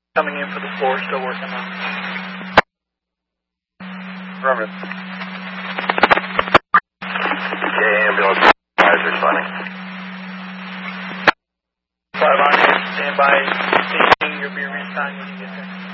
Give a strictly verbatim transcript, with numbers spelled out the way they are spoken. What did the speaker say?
Coming in for the floor, still working on it. Remember. Yeah, ambulance guys responding. Five on eight, stand by. You'll be reassigned when you get there.